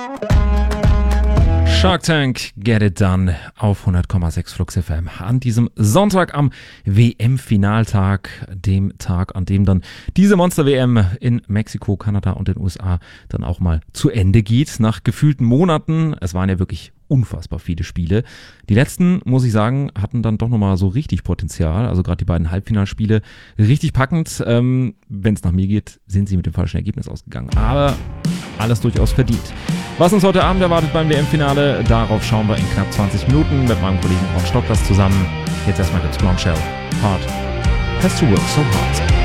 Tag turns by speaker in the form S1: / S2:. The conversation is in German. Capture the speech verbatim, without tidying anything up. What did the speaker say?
S1: Shark Tank, Get It Done auf hundert Komma sechs Flux F M an diesem Sonntag am W M-Finaltag, dem Tag, an dem dann diese Monster-W M in Mexiko, Kanada und den U S A dann auch mal zu Ende geht. Nach gefühlten Monaten, es waren ja wirklich unfassbar viele Spiele. Die letzten, muss ich sagen, hatten dann doch nochmal so richtig Potenzial, also gerade die beiden Halbfinalspiele richtig packend. Ähm, wenn es nach mir geht, sind sie mit dem falschen Ergebnis ausgegangen, aber alles durchaus verdient. Was uns heute Abend erwartet beim W M-Finale, darauf schauen wir in knapp zwanzig Minuten mit meinem Kollegen Ron Stocklas zusammen. Jetzt erstmal gibt's Blonde Shell. Hard has to work so hard.